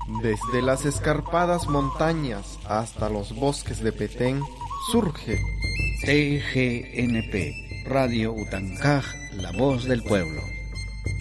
Desde las escarpadas montañas hasta los bosques de Petén, surge TGNP, Radio Utancaj, la voz del pueblo.